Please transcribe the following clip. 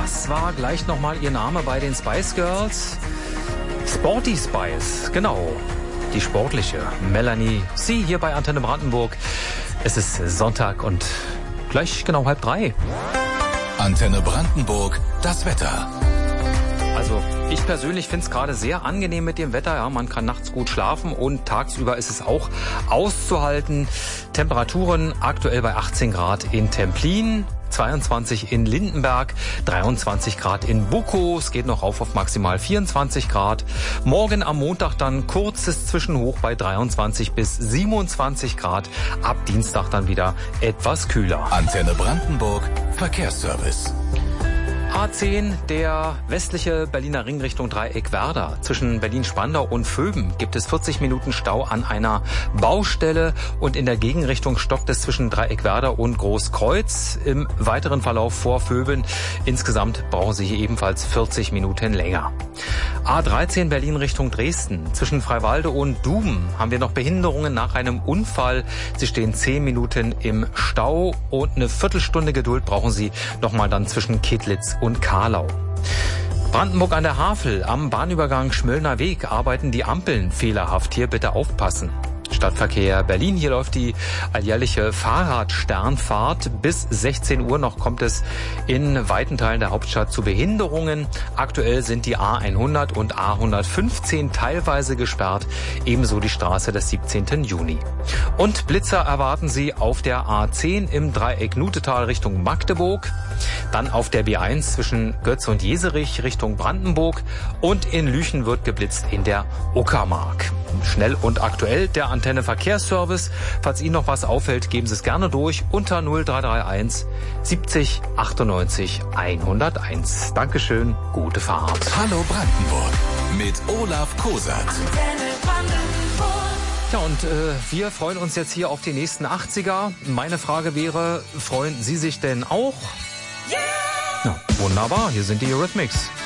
Was war gleich nochmal Ihr Name bei den Spice Girls? Sporty Spice, genau. Die sportliche Melanie C. hier bei Antenne Brandenburg. Es ist Sonntag und gleich genau 2:30. Antenne Brandenburg, das Wetter. Also ich persönlich finde es gerade sehr angenehm mit dem Wetter. Ja, man kann nachts gut schlafen und tagsüber ist es auch auszuhalten. Temperaturen aktuell bei 18 Grad in Templin, 22 in Lindenberg, 23 Grad in Bukow. Es geht noch auf maximal 24 Grad. Morgen am Montag dann kurzes Zwischenhoch bei 23 bis 27 Grad. Ab Dienstag dann wieder etwas kühler. Antenne Brandenburg, Verkehrsservice. A10, der westliche Berliner Ring Richtung Dreieck-Werder. Zwischen Berlin-Spandau und Vöben gibt es 40 Minuten Stau an einer Baustelle und in der Gegenrichtung stockt es zwischen Dreieck-Werder und Großkreuz. Im weiteren Verlauf vor Vöben. Insgesamt brauchen Sie hier ebenfalls 40 Minuten länger. A13 Berlin Richtung Dresden. Zwischen Freiwalde und Duben haben wir noch Behinderungen nach einem Unfall. Sie stehen 10 Minuten im Stau und eine Viertelstunde Geduld brauchen Sie nochmal dann zwischen Kedlitz und Karlau. Brandenburg an der Havel. Am Bahnübergang Schmöllner Weg arbeiten die Ampeln fehlerhaft. Hier bitte aufpassen. Stadtverkehr Berlin. Hier läuft die alljährliche Fahrradsternfahrt. Bis 16 Uhr noch kommt es in weiten Teilen der Hauptstadt zu Behinderungen. Aktuell sind die A100 und A115 teilweise gesperrt. Ebenso die Straße des 17. Juni. Und Blitzer erwarten Sie auf der A10 im Dreieck Nutetal Richtung Magdeburg. Dann auf der B1 zwischen Götz und Jeserich Richtung Brandenburg. Und in Lüchen wird geblitzt in der Uckermark. Schnell und aktuell der Antenne Verkehrsservice. Falls Ihnen noch was auffällt, geben Sie es gerne durch unter 0331 70 98 101. Dankeschön, gute Fahrt. Hallo Brandenburg mit Olaf Kosat. Ja, und wir freuen uns jetzt hier auf die nächsten 80er. Meine Frage wäre, freuen Sie sich denn auch? Ja, wunderbar, hier sind die Eurythmics.